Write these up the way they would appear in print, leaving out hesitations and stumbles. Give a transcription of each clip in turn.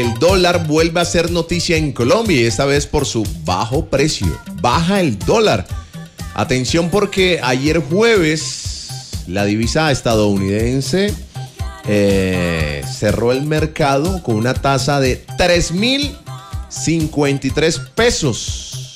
El dólar vuelve a ser noticia en Colombia y esta vez por su bajo precio. Baja el dólar. Atención porque ayer jueves la divisa estadounidense cerró el mercado con una tasa de 3.053 pesos.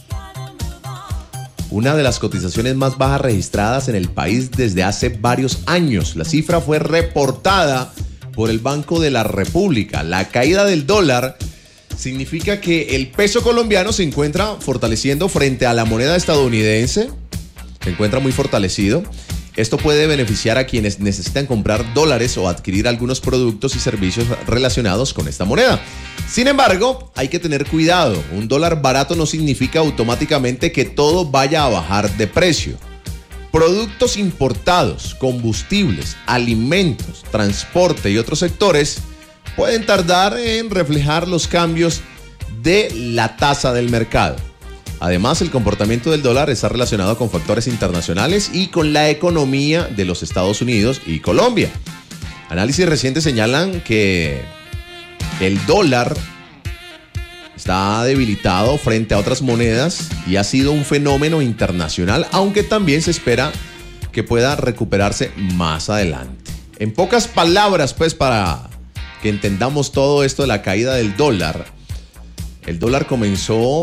Una de las cotizaciones más bajas registradas en el país desde hace varios años. La cifra fue reportada por el Banco de la República. La caída del dólar significa que el peso colombiano se encuentra fortaleciendo frente a la moneda estadounidense. Se encuentra muy fortalecido. Esto puede beneficiar a quienes necesitan comprar dólares o adquirir algunos productos y servicios relacionados con esta moneda. Sin embargo, hay que tener cuidado. Un dólar barato no significa automáticamente que todo vaya a bajar de precio. Productos importados, combustibles, alimentos, transporte y otros sectores pueden tardar en reflejar los cambios de la tasa del mercado. Además, el comportamiento del dólar está relacionado con factores internacionales y con la economía de los Estados Unidos y Colombia. Análisis recientes señalan que el dólar está debilitado frente a otras monedas y ha sido un fenómeno internacional, aunque también se espera que pueda recuperarse más adelante. En pocas palabras, pues, para que entendamos todo esto de la caída del dólar, el dólar comenzó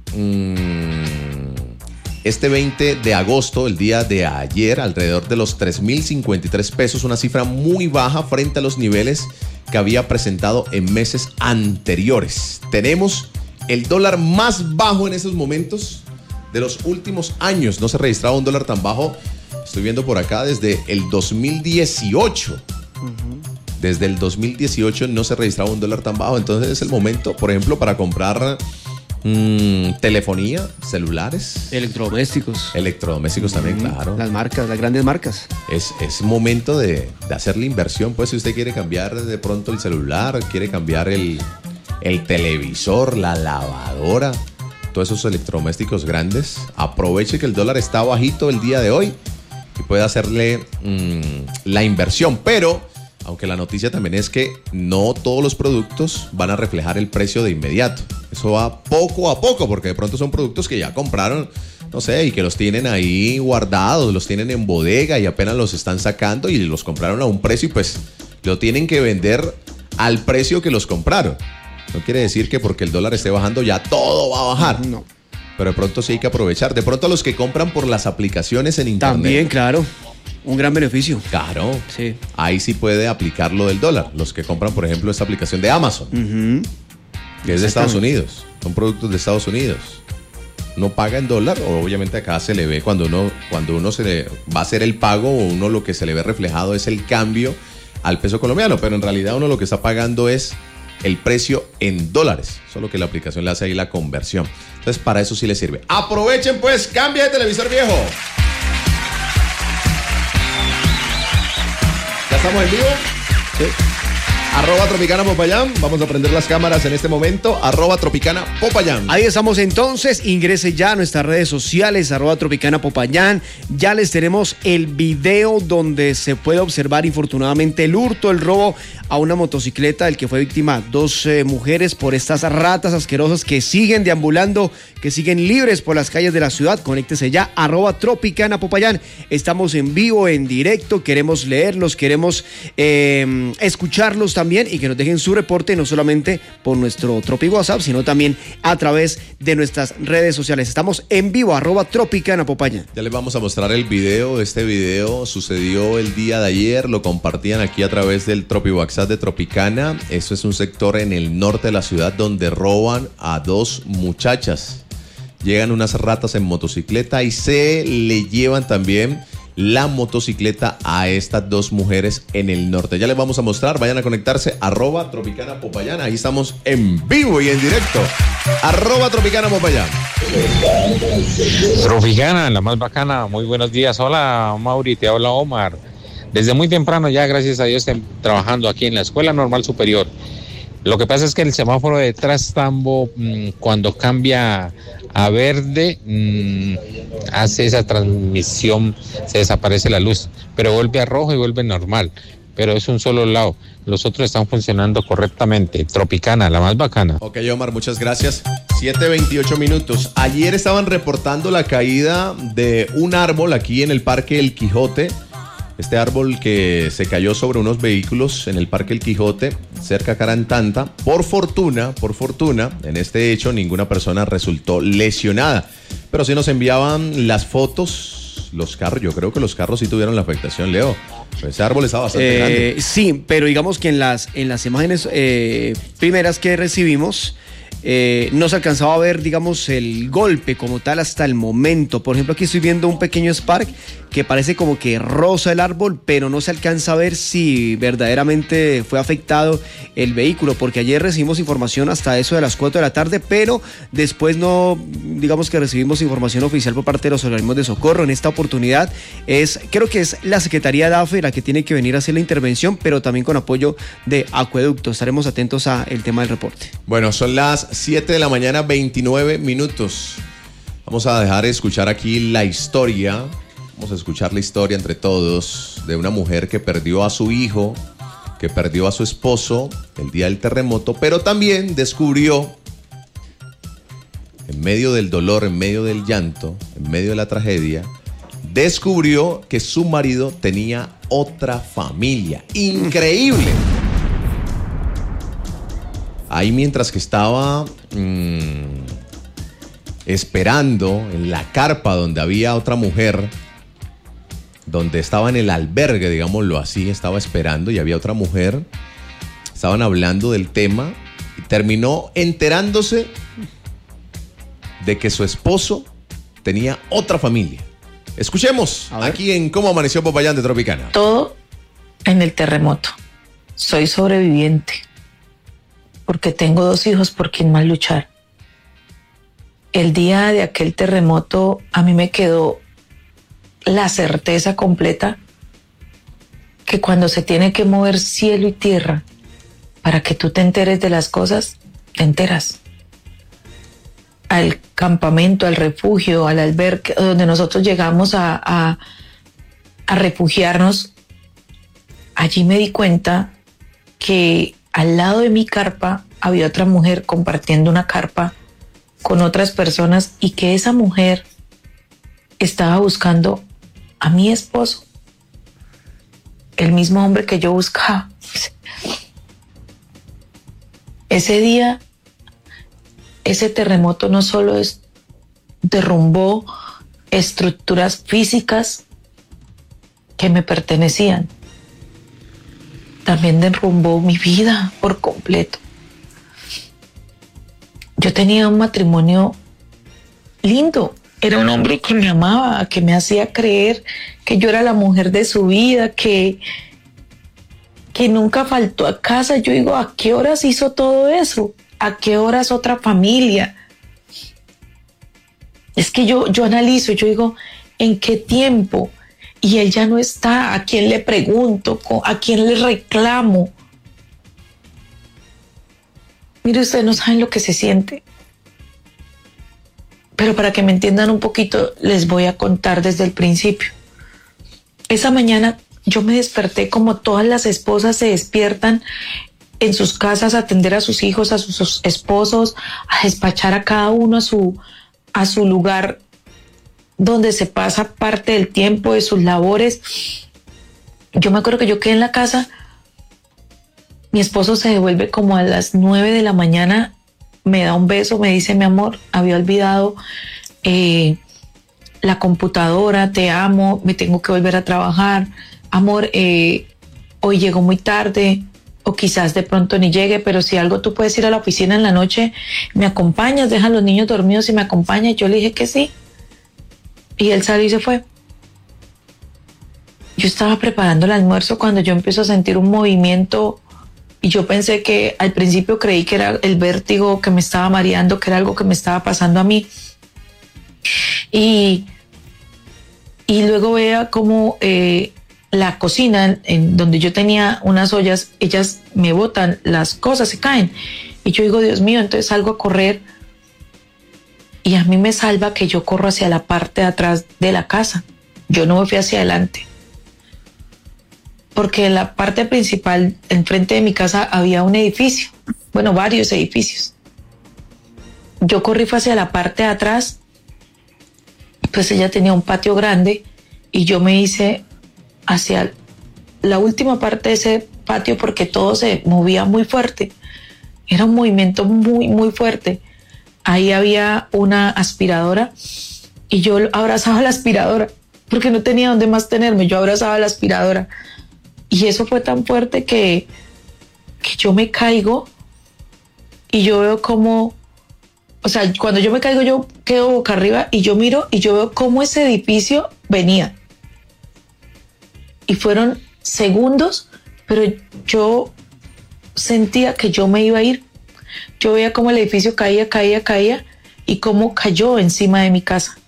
este 20 de agosto, el día de ayer, alrededor de los 3.053 pesos, una cifra muy baja frente a los niveles que había presentado en meses anteriores. Tenemos el dólar más bajo en esos momentos de los últimos años. No se registraba un dólar tan bajo, estoy viendo por acá, desde el 2018. Desde el 2018 no se registraba un dólar tan bajo. Entonces es el momento, por ejemplo, para comprar telefonía, celulares. Electrodomésticos también, claro. Las marcas, las grandes marcas. Es momento de hacer la inversión. Pues si usted quiere cambiar de pronto el celular, quiere cambiar el televisor, la lavadora, todos esos electrodomésticos grandes, aproveche que el dólar está bajito el día de hoy y puede hacerle la inversión. Pero aunque la noticia también es que no todos los productos van a reflejar el precio de inmediato. Eso va poco a poco, porque de pronto son productos que ya compraron, no sé, y que los tienen ahí guardados, los tienen en bodega y apenas los están sacando y los compraron a un precio y pues lo tienen que vender al precio que los compraron. No quiere decir que porque el dólar esté bajando ya todo va a bajar. No. Pero de pronto sí hay que aprovechar. De pronto los que compran por las aplicaciones en internet. También, claro. Un gran beneficio. Claro. Sí. Ahí sí puede aplicar lo del dólar. Los que compran, por ejemplo, esta aplicación de Amazon, que es de Estados Unidos. Son productos de Estados Unidos. No paga en dólar, o obviamente acá se le ve cuando uno se le va a hacer el pago, o uno lo que se le ve reflejado es el cambio al peso colombiano, pero en realidad uno lo que está pagando es el precio en dólares. Solo que la aplicación le hace ahí la conversión. Entonces, para eso sí le sirve. Aprovechen, pues, cambia de televisor viejo. ¿Ya estamos en vivo? Sí. @Tropicana Popayán. Vamos a prender las cámaras en este momento. @Tropicana Popayán. Ahí estamos entonces. Ingrese ya a nuestras redes sociales. @Tropicana Popayán. Ya les tenemos el video donde se puede observar infortunadamente el hurto, el robo a una motocicleta del que fue víctima 2 mujeres por estas ratas asquerosas que siguen deambulando, que siguen libres por las calles de la ciudad. Conéctese ya. @Tropicana Popayán. Estamos en vivo, en directo. Queremos leerlos, queremos escucharlos también y que nos dejen su reporte no solamente por nuestro Tropi WhatsApp, sino también a través de nuestras redes sociales. Estamos en vivo, @Tropicana Popayán. Ya les vamos a mostrar el video. Este video sucedió el día de ayer, lo compartían aquí a través del Tropi WhatsApp de Tropicana. Eso es un sector en el norte de la ciudad donde roban a 2 muchachas. Llegan unas ratas en motocicleta y se le llevan también la motocicleta a estas 2 mujeres en el norte. Ya les vamos a mostrar, vayan a conectarse, @Tropicana Popayán. Ahí estamos en vivo y en directo. @Tropicana Popayán. Tropicana, la más bacana. Muy buenos días. Hola, Mauri, te habla Omar. Desde muy temprano ya, gracias a Dios, trabajando aquí en la Escuela Normal Superior. Lo que pasa es que el semáforo de Trastambo, cuando cambia a verde, hace esa transmisión, se desaparece la luz, pero vuelve a rojo y vuelve normal. pero es un solo lado. Los otros están funcionando correctamente. Tropicana, la más bacana. Ok, Omar, muchas gracias. 7:28 minutos. Ayer estaban reportando la caída de un árbol aquí en el Parque El Quijote. Este árbol que se cayó sobre unos vehículos en el Parque El Quijote, cerca a Carantanta. Por fortuna, en este hecho ninguna persona resultó lesionada. Pero sí nos enviaban las fotos, los carros. Yo creo que los carros sí tuvieron la afectación, Leo. Ese árbol estaba bastante grande. Sí, pero digamos que en las imágenes primeras que recibimos, no se alcanzaba a ver, digamos, el golpe como tal hasta el momento. Por ejemplo, aquí estoy viendo un pequeño spark que parece como que roza el árbol, pero no se alcanza a ver si verdaderamente fue afectado el vehículo, porque ayer recibimos información hasta eso de las 4 de la tarde, pero después no, digamos que recibimos información oficial por parte de los organismos de socorro. En esta oportunidad creo que es la Secretaría de AFE la que tiene que venir a hacer la intervención, pero también con apoyo de Acueducto. Estaremos atentos al tema del reporte. Bueno, son las 7 de la mañana, 29 minutos. Vamos a dejar de escuchar aquí la historia. Vamos a escuchar la historia entre todos de una mujer que perdió a su hijo, que perdió a su esposo el día del terremoto, pero también descubrió, en medio del dolor, en medio del llanto, en medio de la tragedia, descubrió que su marido tenía otra familia. ¡Increíble! Ahí mientras que estaba esperando en la carpa donde había otra mujer, donde estaba en el albergue, digámoslo así, estaba esperando y había otra mujer, estaban hablando del tema y terminó enterándose de que su esposo tenía otra familia. Escuchemos aquí en Cómo Amaneció Popayán de Tropicana. Todo en el terremoto. Soy sobreviviente porque tengo 2 hijos por quien más luchar. El día de aquel terremoto a mí me quedó la certeza completa que cuando se tiene que mover cielo y tierra para que tú te enteres de las cosas, te enteras. Al campamento, al refugio, al albergue donde nosotros llegamos a refugiarnos, allí me di cuenta que al lado de mi carpa había otra mujer compartiendo una carpa con otras personas y que esa mujer estaba buscando a mi esposo, el mismo hombre que yo buscaba. Ese día, ese terremoto no solo derrumbó estructuras físicas que me pertenecían, también derrumbó mi vida por completo. Yo tenía un matrimonio lindo. Era un hombre que me amaba, que me hacía creer que yo era la mujer de su vida, que nunca faltó a casa. Yo digo, ¿a qué horas hizo todo eso? ¿A qué horas otra familia? Es que yo analizo, yo digo, ¿en qué tiempo? Y él ya no está. ¿A quién le pregunto? ¿A quién le reclamo? Mire, ustedes no saben lo que se siente. Pero para que me entiendan un poquito, les voy a contar desde el principio. Esa mañana yo me desperté como todas las esposas se despiertan en sus casas a atender a sus hijos, a sus esposos, a despachar a cada uno a su lugar donde se pasa parte del tiempo de sus labores. Yo me acuerdo que yo quedé en la casa, mi esposo se devuelve como a las 9 de la mañana, me da un beso, me dice, mi amor, había olvidado la computadora, te amo, me tengo que volver a trabajar, amor, hoy llego muy tarde, o quizás de pronto ni llegue, pero si algo tú puedes ir a la oficina en la noche, me acompañas, dejas a los niños dormidos y me acompañas. Yo le dije que sí, y él salió y se fue. Yo estaba preparando el almuerzo cuando yo empiezo a sentir un movimiento. Y yo pensé que al principio creí que era el vértigo que me estaba mareando, que era algo que me estaba pasando a mí. Y luego veía como la cocina, en donde yo tenía unas ollas, ellas me botan, las cosas se caen. Y yo digo, Dios mío, entonces salgo a correr. Y a mí me salva que yo corro hacia la parte de atrás de la casa. Yo no me fui hacia adelante. porque en la parte principal, enfrente de mi casa, había un edificio, bueno, varios edificios. Yo corrí fue hacia la parte de atrás, pues ella tenía un patio grande y yo me hice hacia la última parte de ese patio porque todo se movía muy fuerte. Era un movimiento muy, muy fuerte. Ahí había una aspiradora y yo abrazaba la aspiradora porque no tenía dónde más tenerme. Yo abrazaba la aspiradora y eso fue tan fuerte que yo me caigo y yo veo como, o sea, cuando yo me caigo yo quedo boca arriba y yo miro y yo veo cómo ese edificio venía. Y fueron segundos, pero yo sentía que yo me iba a ir. Yo veía cómo el edificio caía y cómo cayó encima de mi casa.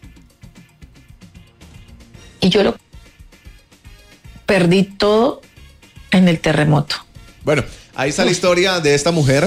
Y yo lo perdí todo en el terremoto. Bueno, ahí está la historia de esta mujer.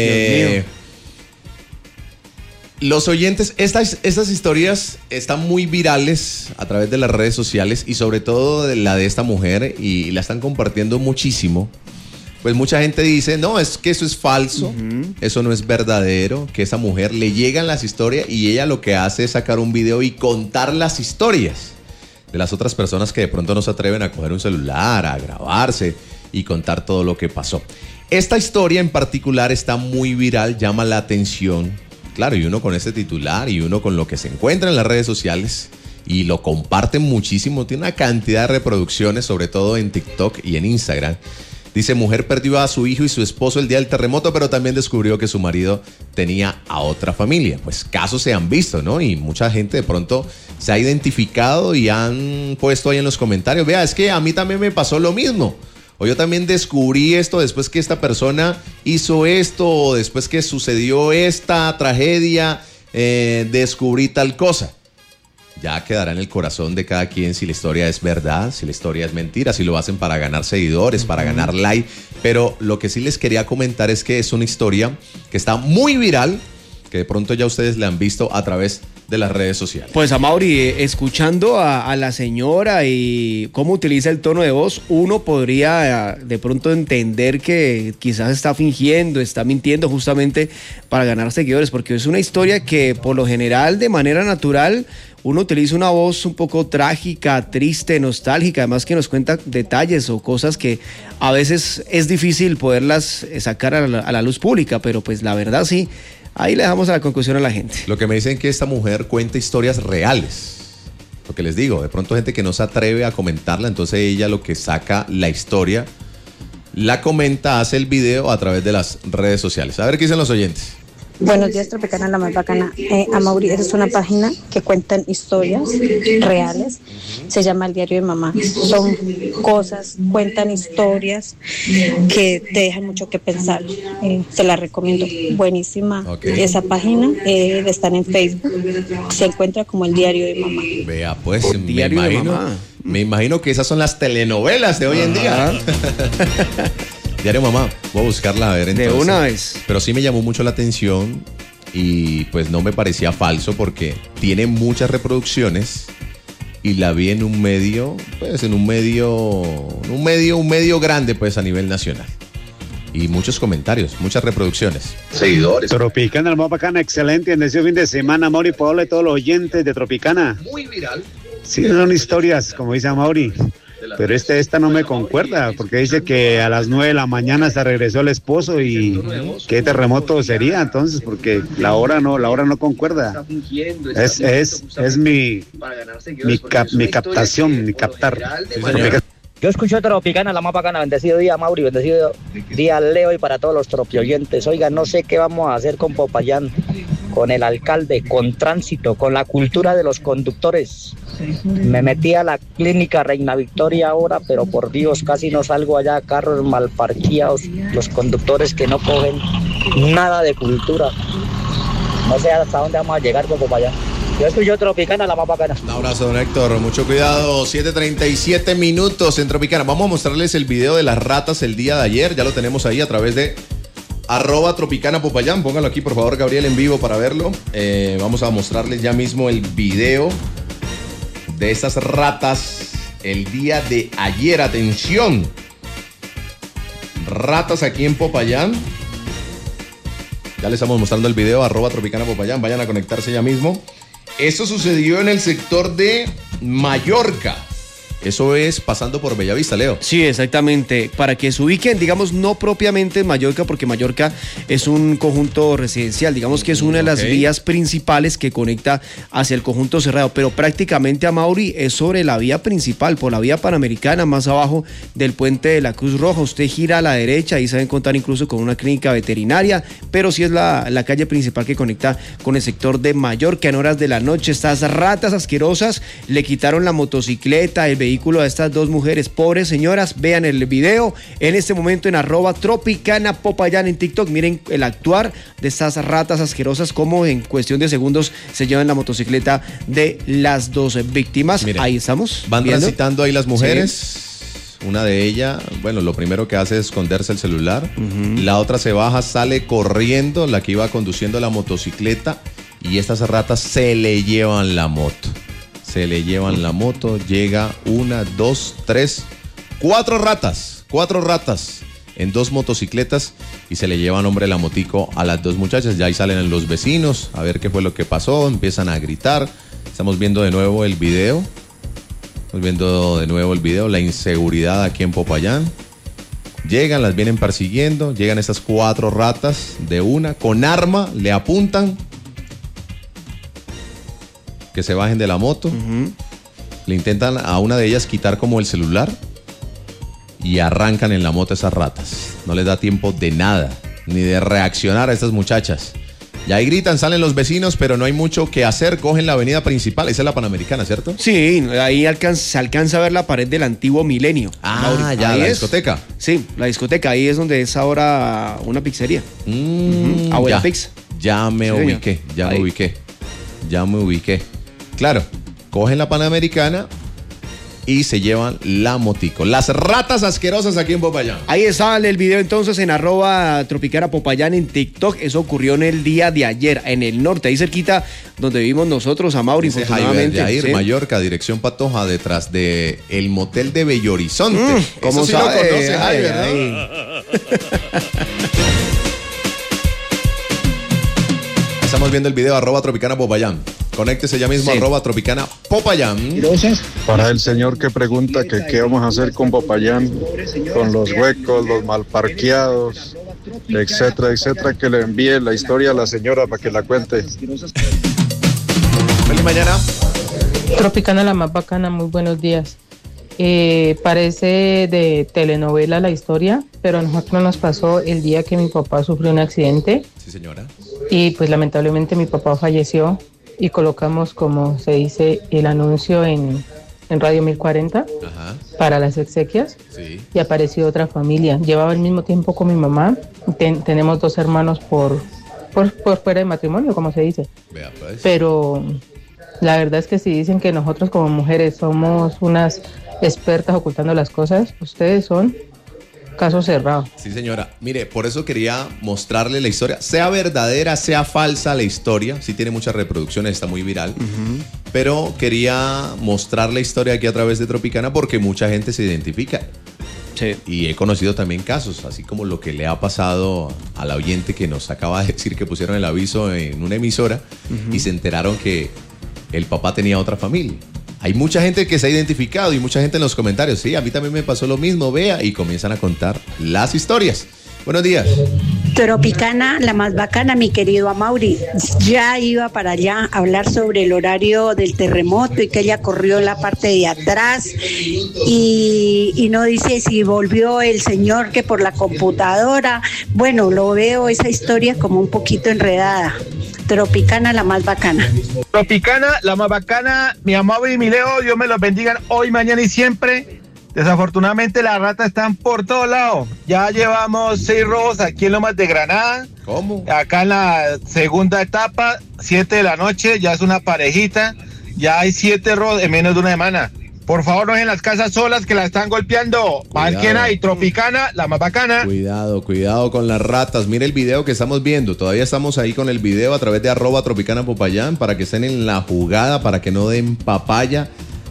Los oyentes, estas historias están muy virales a través de las redes sociales y sobre todo de la de esta mujer y la están compartiendo muchísimo. Pues mucha gente dice, no, es que eso es falso, eso no es verdadero, que esa mujer le llegan las historias y ella lo que hace es sacar un video y contar las historias de las otras personas que de pronto no se atreven a coger un celular, a grabarse y contar todo lo que pasó. Esta historia en particular está muy viral, llama la atención. Claro, y uno con este titular y uno con lo que se encuentra en las redes sociales y lo comparten muchísimo, tiene una cantidad de reproducciones, sobre todo en TikTok y en Instagram. Dice, mujer perdió a su hijo y su esposo el día del terremoto, pero también descubrió que su marido tenía a otra familia. Pues casos se han visto, ¿no? Y mucha gente de pronto se ha identificado y han puesto ahí en los comentarios, vea, es que a mí también me pasó lo mismo. O yo también descubrí esto después que esta persona hizo esto, o después que sucedió esta tragedia, descubrí tal cosa. Ya quedará en el corazón de cada quien si la historia es verdad, si la historia es mentira, si lo hacen para ganar seguidores, para ganar like. Pero lo que sí les quería comentar es que es una historia que está muy viral, que de pronto ya ustedes la han visto a través de las redes sociales. Pues Amaury, escuchando a la señora y cómo utiliza el tono de voz, uno podría de pronto entender que quizás está fingiendo, está mintiendo justamente para ganar seguidores, porque es una historia que por lo general, de manera natural, uno utiliza una voz un poco trágica, triste, nostálgica, además que nos cuenta detalles o cosas que a veces es difícil poderlas sacar a la luz pública, pero pues la verdad sí. Ahí le dejamos a la conclusión a la gente. Lo que me dicen que esta mujer cuenta historias reales. Lo que les digo, de pronto gente que no se atreve a comentarla, entonces ella lo que saca la historia, la comenta, hace el video a través de las redes sociales. A ver qué dicen los oyentes. Buenos días, Tropicana, la más bacana. Amaury, esa es una página que cuentan historias reales. Se llama El Diario de Mamá. Son cosas, cuentan historias que te dejan mucho que pensar. Se la recomiendo. Buenísima. Okay. Esa página está en Facebook. Se encuentra como El Diario de Mamá. Vea, pues, me imagino que esas son las telenovelas de hoy en día. Diario Mamá, voy a buscarla a ver entonces. De una vez. Pero sí me llamó mucho la atención y pues no me parecía falso porque tiene muchas reproducciones y la vi en un medio, pues en un medio grande pues a nivel nacional. Y muchos comentarios, muchas reproducciones. Seguidores. Tropicana, la más bacana, excelente. En ese fin de semana, Amaury, por hablar de todos los oyentes de Tropicana. Muy viral. Sí, son historias, como dice Amaury. Pero esta no me concuerda, porque dice que a las 9 de la mañana se regresó el esposo y ¿qué terremoto sería entonces? Porque la hora no concuerda. Es mi captación, mi captar. Yo escucho Tropicana, la más bacana. Bendecido día, Mauri, bendecido día, Leo, y para todos los tropioyentes. Oiga, no sé qué vamos a hacer con Popayán, con el alcalde, con tránsito, con la cultura de los conductores. Me metí a la clínica Reina Victoria ahora, pero por Dios, casi no salgo allá, carros mal parqueados, los conductores que no cogen nada de cultura. No sé hasta dónde vamos a llegar con Popayán. Yo escucho Tropicana, la más bacana. Un abrazo, don Héctor. Mucho cuidado. 7:37 minutos en Tropicana. Vamos a mostrarles el video de las ratas el día de ayer. Ya lo tenemos ahí a través de @Tropicana Popayán. Póngalo aquí, por favor, Gabriel, en vivo para verlo. Vamos a mostrarles ya mismo el video de estas ratas el día de ayer. Atención. Ratas aquí en Popayán. Ya les estamos mostrando el video, @Tropicana Popayán. Vayan a conectarse ya mismo. Esto sucedió en el sector de Mallorca. Eso es pasando por Bellavista, Leo. Sí, exactamente. Para que se ubiquen, digamos, no propiamente en Mallorca, porque Mallorca es un conjunto residencial. Digamos que es una de las vías principales que conecta hacia el conjunto cerrado. Pero prácticamente, a Mauri, es sobre la vía principal, por la vía panamericana, más abajo del puente de la Cruz Roja. Usted gira a la derecha, ahí se va a encontrar incluso con una clínica veterinaria. Pero sí es la calle principal que conecta con el sector de Mallorca. En horas de la noche, estas ratas asquerosas le quitaron la motocicleta, el vehículo a estas dos mujeres, pobres señoras. Vean el video en este momento en @Tropicana Popayán en TikTok. Miren el actuar de estas ratas asquerosas, como en cuestión de segundos se llevan la motocicleta de las dos víctimas. Miren, ahí estamos. Van transitando ahí las mujeres. Sí. Una de ellas, bueno, lo primero que hace es esconderse el celular. La otra se baja, sale corriendo, la que iba conduciendo la motocicleta, y estas ratas se le llevan la moto. Se le llevan la moto, llega 1, 2, 3, 4 ratas en 2 motocicletas, y se le llevan, hombre, la motico a las 2 muchachas. Ya ahí salen los vecinos a ver qué fue lo que pasó, empiezan a gritar. Estamos viendo de nuevo el video. La inseguridad aquí en Popayán. Llegan, las vienen persiguiendo, llegan estas 4 ratas de una, con arma, le apuntan. Que se bajen de la moto. Le intentan a una de ellas quitar como el celular, y arrancan en la moto esas ratas. No les da tiempo de nada, ni de reaccionar a estas muchachas. Y ahí gritan, salen los vecinos, pero no hay mucho que hacer. Cogen la avenida principal, esa es la Panamericana, ¿cierto? Sí, ahí se alcanza a ver la pared del antiguo Milenio. Ah, ya, la discoteca. Sí, la discoteca, ahí es donde es ahora una pizzería. Abuela Pizza. Ya me ubiqué. Claro, cogen la Panamericana y se llevan la motico. Las ratas asquerosas aquí en Popayán. Ahí está el video entonces en @Tropicana Popayán en TikTok. Eso ocurrió en el día de ayer, en el norte, ahí cerquita donde vivimos nosotros, a Mauri, infortunadamente. Jair, ¿sí? Mallorca, dirección Patoja, detrás de el motel de Bello Horizonte. ¿Cómo sí sabe? Lo conoce, Jair, ¿no? Estamos viendo el video, @Tropicana Popayán. Conéctese ya mismo, @Tropicana Popayán. Para el señor que pregunta que qué vamos a hacer con Popayán, con los huecos, los mal parqueados, etcétera, etcétera, que le envíe la historia a la señora para que la cuente. Feliz mañana. Tropicana, la más bacana, muy buenos días. Parece de telenovela la historia, pero a nosotros nos pasó el día que mi papá sufrió un accidente. Sí, señora. Y pues lamentablemente mi papá falleció, y colocamos, como se dice, el anuncio en Radio 1040 para las exequias. Sí. Y apareció otra familia. Llevaba el mismo tiempo con mi mamá. Tenemos 2 hermanos por fuera de matrimonio, como se dice. Vea, pues. Pero la verdad es que si dicen que nosotros como mujeres somos unas expertas ocultando las cosas, ustedes son caso cerrado. Sí, señora. Mire, por eso quería mostrarle la historia. Sea verdadera, sea falsa la historia. Sí tiene muchas reproducciones, está muy viral. Pero quería mostrar la historia aquí a través de Tropicana porque mucha gente se identifica. Sí. Y he conocido también casos, así como lo que le ha pasado a la oyente que nos acaba de decir que pusieron el aviso en una emisora y se enteraron que el papá tenía otra familia. Hay mucha gente que se ha identificado y mucha gente en los comentarios. Sí, a mí también me pasó lo mismo, vea, y comienzan a contar las historias. Buenos días. Tropicana, la más bacana, mi querido Amaury. Ya iba para allá a hablar sobre el horario del terremoto y que ella corrió en la parte de atrás y no dice si volvió el señor que por la computadora. Bueno, lo veo esa historia como un poquito enredada. Tropicana, la más bacana. Tropicana, la más bacana, mi Amaury y mi Leo, Dios me los bendiga hoy, mañana y siempre. Desafortunadamente las ratas están por todos lados. Ya llevamos 6 robos aquí en Lomas de Granada. ¿Cómo? Acá en la segunda etapa, 7 de la noche, ya es una parejita. Ya hay 7 robos en menos de una semana. Por favor, no dejen las casas solas que la están golpeando. ¿Quién hay? Tropicana, la más bacana. Cuidado con las ratas. Mire el video que estamos viendo. Todavía estamos ahí con el video a través de @Tropicana Popayán para que estén en la jugada, para que no den papaya,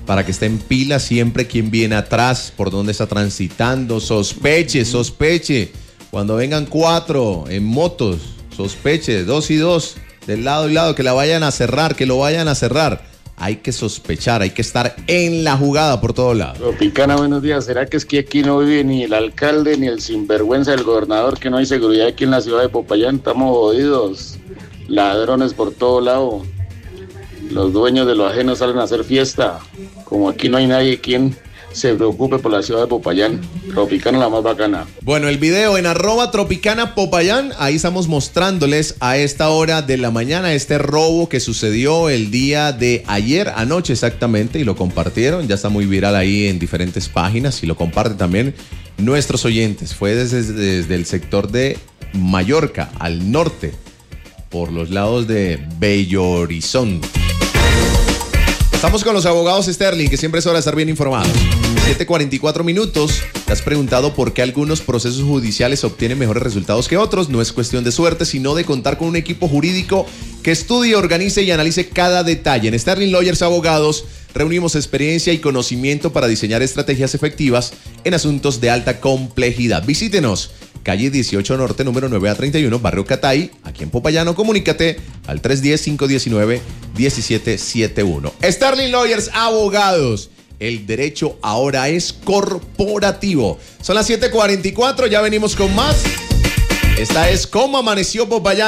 para que esté en pila siempre quién viene atrás, por dónde está transitando, sospeche. Cuando vengan 4 en motos, sospeche, 2 y 2, del lado y lado, que lo vayan a cerrar. Hay que sospechar, hay que estar en la jugada por todos lados. Tropicana, buenos días. ¿Será que es que aquí no vive ni el alcalde ni el sinvergüenza del gobernador, que no hay seguridad aquí en la ciudad de Popayán? Estamos jodidos. Ladrones por todo lado. Los dueños de lo ajeno salen a hacer fiesta. Como aquí no hay nadie quien se preocupe por la ciudad de Popayán. Tropicana la más bacana. Bueno, el video en @Tropicana Popayán, ahí estamos mostrándoles a esta hora de la mañana este robo que sucedió el día de ayer, anoche exactamente, y lo compartieron, ya está muy viral ahí en diferentes páginas y lo comparten también nuestros oyentes. Fue desde el sector de Mallorca, al norte, por los lados de Bello Horizonte. Estamos con los abogados Sterling, que siempre es hora de estar bien informados. 7:44 minutos. Te has preguntado por qué algunos procesos judiciales obtienen mejores resultados que otros. No es cuestión de suerte, sino de contar con un equipo jurídico que estudie, organice y analice cada detalle. En Sterling Lawyers Abogados reunimos experiencia y conocimiento para diseñar estrategias efectivas en asuntos de alta complejidad. Visítenos. Calle 18 Norte, número 9A31, Barrio Catay, aquí en Popayán. Comunícate al 310-519-1771. Sterling Lawyers Abogados. El derecho ahora es corporativo. Son las 7:44, ya venimos con más. Esta es Cómo Amaneció Popayán.